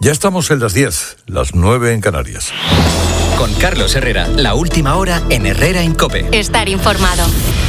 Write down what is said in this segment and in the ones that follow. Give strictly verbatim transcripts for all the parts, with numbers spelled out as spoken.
Ya estamos en las diez, las nueve en Canarias. Con Carlos Herrera, la última hora en Herrera en COPE. Estar informado.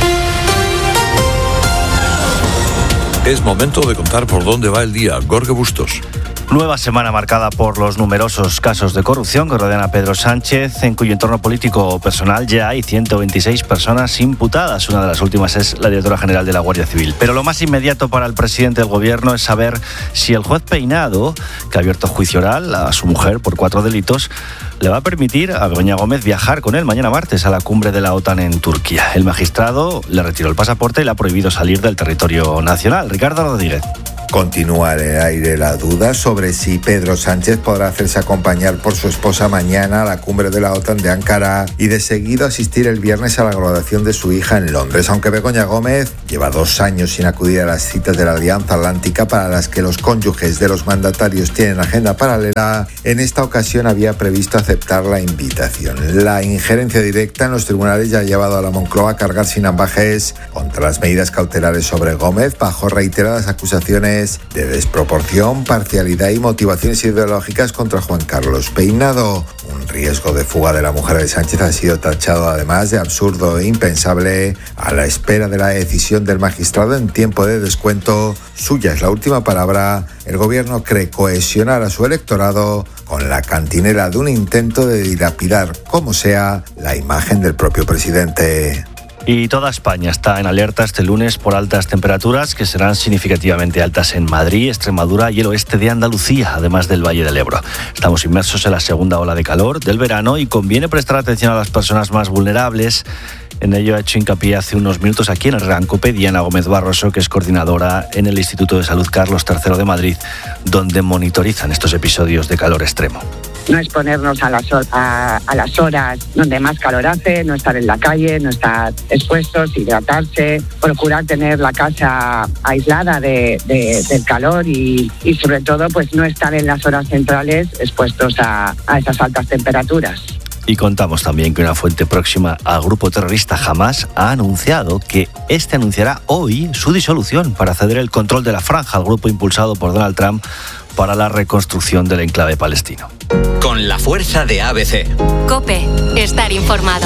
Es momento de contar por dónde va el día. Jorge Bustos. Nueva semana marcada por los numerosos casos de corrupción que rodean a Pedro Sánchez, en cuyo entorno político o personal ya hay ciento veintiséis personas imputadas. Una de las últimas es la directora general de la Guardia Civil. Pero lo más inmediato para el presidente del gobierno es saber si el juez Peinado, que ha abierto juicio oral a su mujer por cuatro delitos, le va a permitir a Begoña Gómez viajar con él mañana martes a la cumbre de la OTAN en Turquía. El magistrado le retiró el pasaporte y le ha prohibido salir del territorio nacional. Ricardo Rodríguez. Continúa en el aire la duda sobre si Pedro Sánchez podrá hacerse acompañar por su esposa mañana a la cumbre de la OTAN de Ankara y de seguido asistir el viernes a la graduación de su hija en Londres, aunque Begoña Gómez lleva dos años sin acudir a las citas de la Alianza Atlántica para las que los cónyuges de los mandatarios tienen agenda paralela. En esta ocasión había previsto aceptar la invitación. La injerencia directa en los tribunales ya ha llevado a la Moncloa a cargar sin ambajes contra las medidas cautelares sobre Gómez bajo reiteradas acusaciones de desproporción, parcialidad y motivaciones ideológicas contra Juan Carlos Peinado. Un riesgo de fuga de la mujer de Sánchez ha sido tachado además de absurdo e impensable a la espera de la decisión del magistrado en tiempo de descuento. Suya es la última palabra. El gobierno cree cohesionar a su electorado con la cantinela de un intento de dilapidar, como sea, la imagen del propio presidente. Y toda España está en alerta este lunes por altas temperaturas que serán significativamente altas en Madrid, Extremadura y el oeste de Andalucía, además del Valle del Ebro. Estamos inmersos en la segunda ola de calor del verano y conviene prestar atención a las personas más vulnerables. En ello ha hecho hincapié hace unos minutos aquí en el Herrera en COPE Diana Gómez Barroso, que es coordinadora en el Instituto de Salud Carlos tercero de Madrid, donde monitorizan estos episodios de calor extremo. No exponernos a las, a, a las horas donde más calor hace, no estar en la calle, no estar expuestos, hidratarse, procurar tener la casa aislada de, de, del calor y, y sobre todo pues no estar en las horas centrales expuestos a, a esas altas temperaturas. Y contamos también que una fuente próxima al grupo terrorista Hamas ha anunciado que este anunciará hoy su disolución para ceder el control de la franja al grupo impulsado por Donald Trump para la reconstrucción del enclave palestino. Con la fuerza de A B C. COPE, estar informado.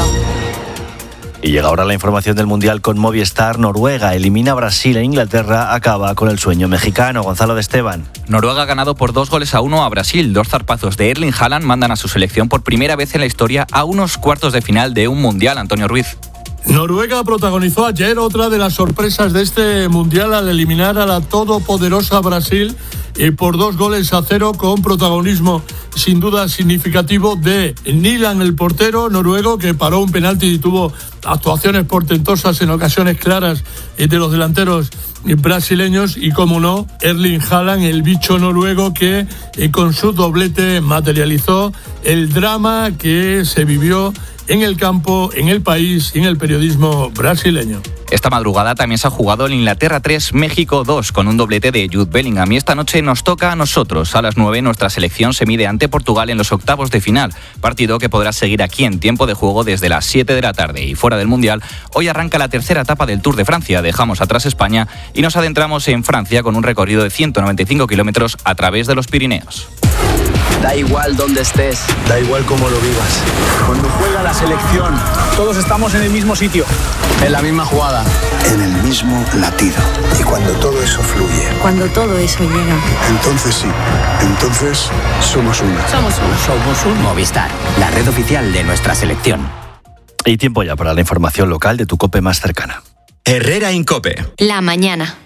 Y llega ahora la información del Mundial con Movistar. Noruega elimina a Brasil e Inglaterra acaba con el sueño mexicano. Gonzalo de Esteban. Noruega ha ganado por dos goles a uno a Brasil. Dos zarpazos de Erling Haaland mandan a su selección por primera vez en la historia a unos cuartos de final de un Mundial. Antonio Ruiz. Noruega protagonizó ayer otra de las sorpresas de este Mundial al eliminar a la todopoderosa Brasil y por dos goles a cero, con protagonismo sin duda significativo de Nyland, el portero noruego, que paró un penalti y tuvo actuaciones portentosas en ocasiones claras de los delanteros brasileños, y como no, Erling Haaland, el bicho noruego, que con su doblete materializó el drama que se vivió en el campo, en el país y en el periodismo brasileño. Esta madrugada también se ha jugado el Inglaterra tres, México dos, con un doblete de Jude Bellingham. Y esta noche nos toca a nosotros. A las nueve nuestra selección se mide ante Portugal en los octavos de final. Partido que podrás seguir aquí en tiempo de juego desde las siete de la tarde. Y fuera del Mundial, hoy arranca la tercera etapa del Tour de Francia. Dejamos atrás España y nos adentramos en Francia con un recorrido de ciento noventa y cinco kilómetros a través de los Pirineos. Da igual dónde estés, da igual cómo lo vivas. Cuando juega la selección, todos estamos en el mismo sitio, en la misma jugada, en el mismo latido. Y cuando todo eso fluye, cuando todo eso llega, entonces sí, entonces somos uno. Somos uno. Somos uno. Movistar, la red oficial de nuestra selección. Y tiempo ya para la información local de tu COPE más cercana. Herrera en COPE. La mañana.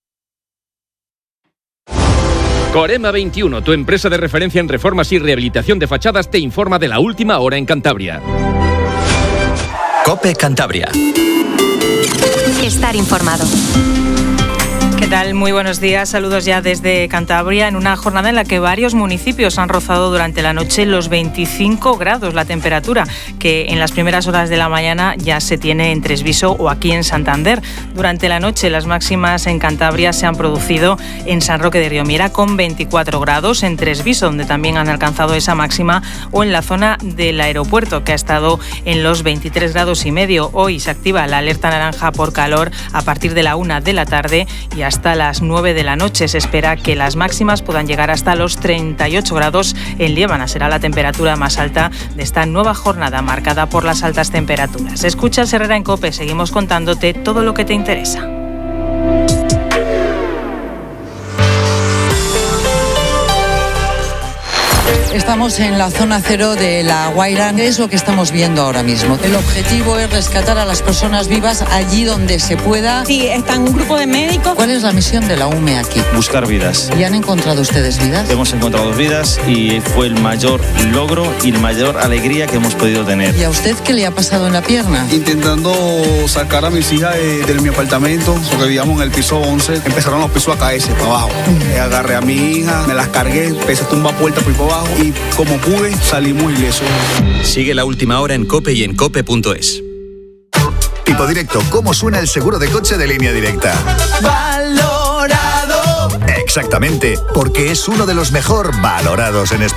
Corema veintiuno, tu empresa de referencia en reformas y rehabilitación de fachadas, te informa de la última hora en Cantabria. COPE Cantabria. Estar informado. ¿Qué tal? Muy buenos días. Saludos ya desde Cantabria, en una jornada en la que varios municipios han rozado durante la noche los veinticinco grados, la temperatura que en las primeras horas de la mañana ya se tiene en Tresviso o aquí en Santander. Durante la noche las máximas en Cantabria se han producido en San Roque de Riomiera con veinticuatro grados, en Tresviso, donde también han alcanzado esa máxima, o en la zona del aeropuerto, que ha estado en los veintitrés grados y medio. Hoy se activa la alerta naranja por calor a partir de la una de la tarde y hasta hasta las nueve de la noche. Se espera que las máximas puedan llegar hasta los treinta y ocho grados en Liébana. Será la temperatura más alta de esta nueva jornada marcada por las altas temperaturas. Escuchas Herrera en COPE. Seguimos contándote todo lo que te interesa. Estamos en la zona cero de La Guaira, es lo que estamos viendo ahora mismo. El objetivo es rescatar a las personas vivas allí donde se pueda. Sí, están un grupo de médicos. ¿Cuál es la misión de la U M E aquí? Buscar vidas. ¿Y han encontrado ustedes vidas? Hemos encontrado vidas y fue el mayor logro y la mayor alegría que hemos podido tener. ¿Y a usted qué le ha pasado en la pierna? Intentando sacar a mis hijas de, de mi apartamento, porque vivíamos en el piso once, empezaron los pisos a caerse para abajo. Uh-huh. Agarré a mi hija, me las cargué, empecé a tumbar puertas por ahí para abajo y como pude salimos ilesos. Sigue La Última Hora en COPE y en cope punto es. Tipo directo, ¿cómo suena el seguro de coche de Línea Directa? Valorado. Exactamente, porque es uno de los mejor valorados en España.